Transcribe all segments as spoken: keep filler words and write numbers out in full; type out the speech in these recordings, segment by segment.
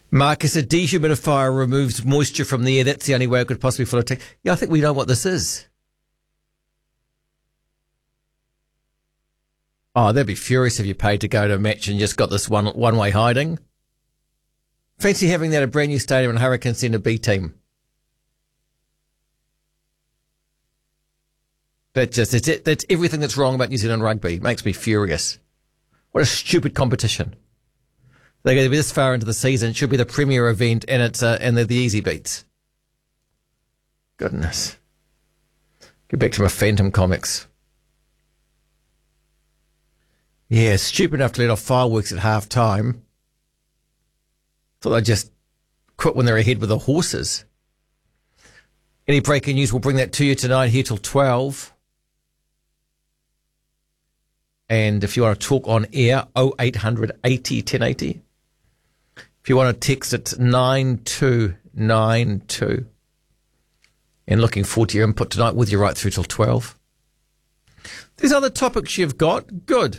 Marcus, a dehumidifier removes moisture from the air. That's the only way it could possibly follow tech. Yeah, I think we know what this is. Oh, they'd be furious if you paid to go to a match and just got this one one-way hiding. Fancy having that at a brand new stadium in Hurricane Centre B team. That just, it's, it, that's everything that's wrong about New Zealand rugby. It makes me furious. What a stupid competition. They're going to be this far into the season. It should be the premier event, and it's uh, and they're the easy beats. Goodness. Get back to my Phantom comics. Yeah, stupid enough to let off fireworks at half time. Thought they'd just quit when they're ahead with the horses. Any breaking news, we'll bring that to you tonight here till twelve. And if you want to talk on air, oh eight hundred eighty ten eighty. If you want to text, it's nine two nine two. And looking forward to your input tonight with you right through till twelve. There's other topics you've got. Good.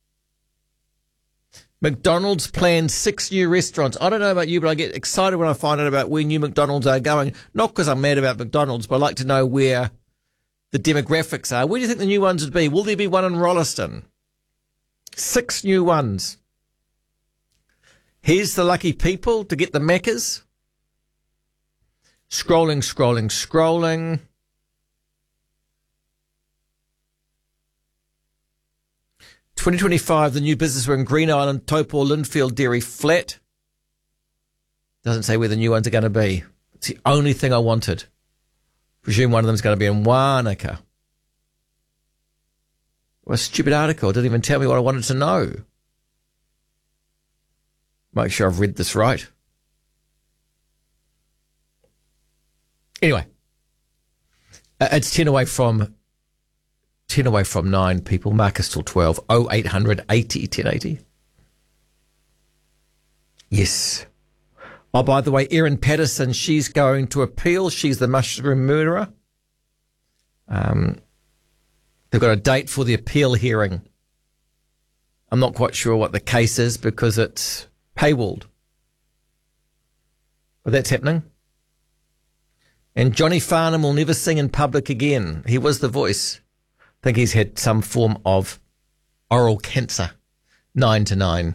McDonald's plans six new restaurants. I don't know about you, but I get excited when I find out about where new McDonald's are going. Not because I'm mad about McDonald's, but I like to know where the demographics are. Where do you think the new ones would be? Will there be one in Rolleston? Six new ones. Here's the lucky people to get the Maccas. Scrolling, scrolling, scrolling. twenty twenty-five, the new business were in Green Island, Taupo, Linfield, Dairy Flat. Doesn't say where the new ones are going to be. It's the only thing I wanted. Presume one of them is going to be in Wānaka. What a stupid article. It didn't even tell me what I wanted to know. Make sure I've read this right. Anyway, uh, it's ten away from ten away from nine, people. Marcus till twelve. oh eight hundred eighty ten eighty. Yes. Oh, by the way, Erin Patterson, she's going to appeal. She's the mushroom murderer. Um, they've got a date for the appeal hearing. I'm not quite sure what the case is because it's paywalled. But that's happening. And Johnny Farnham will never sing in public again. He was the voice. I think he's had some form of oral cancer. Nine to nine.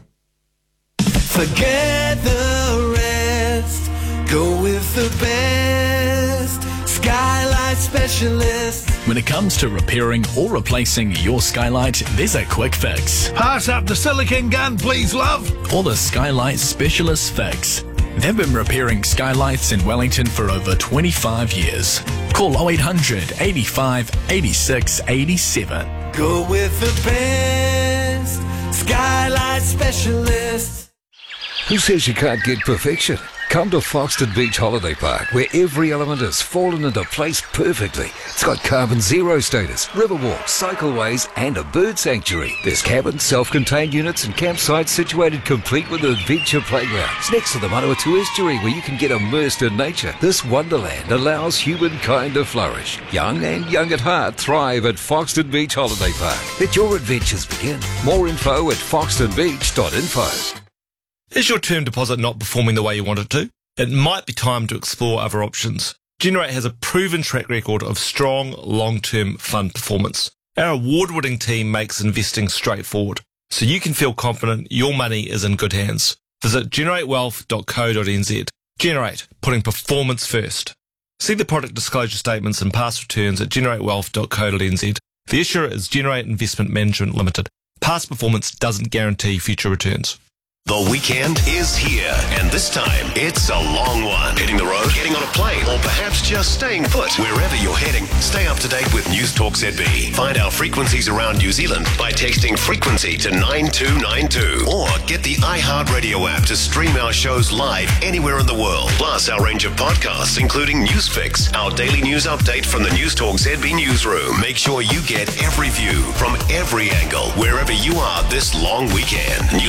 Forget the rest. Go with the best. Skylight Specialist. When it comes to repairing or replacing your skylight, there's a quick fix. Pass up the silicone gun, please, love. Or the Skylight Specialist Fix. They've been repairing skylights in Wellington for over twenty-five years. Call oh eight hundred eighty-five eighty-six eighty-seven. Go with the best. Skylight Specialist. Who says you can't get perfection? Come to Foxton Beach Holiday Park, where every element has fallen into place perfectly. It's got carbon zero status, riverwalks, cycleways, and a bird sanctuary. There's cabins, self-contained units, and campsites situated complete with adventure playgrounds next to the Manawatu Estuary, where you can get immersed in nature. This wonderland allows humankind to flourish. Young and young at heart thrive at Foxton Beach Holiday Park. Let your adventures begin. More info at foxton beach dot info. Is your term deposit not performing the way you want it to? It might be time to explore other options. Generate has a proven track record of strong, long-term fund performance. Our award-winning team makes investing straightforward, so you can feel confident your money is in good hands. Visit generate wealth dot co dot n z. Generate, putting performance first. See the product disclosure statements and past returns at generate wealth dot co dot n z. The issuer is Generate Investment Management Limited. Past performance doesn't guarantee future returns. The weekend is here, and this time it's a long one. Hitting the road, getting on a plane, or perhaps just staying put. Wherever you're heading, stay up to date with News Talk Z B. Find our frequencies around New Zealand by texting frequency to nine two nine two, or get the iHeartRadio app to stream our shows live anywhere in the world. Plus our range of podcasts, including Newsfix, our daily news update from the News Talk Z B newsroom. Make sure you get every view from every angle, wherever you are this long weekend.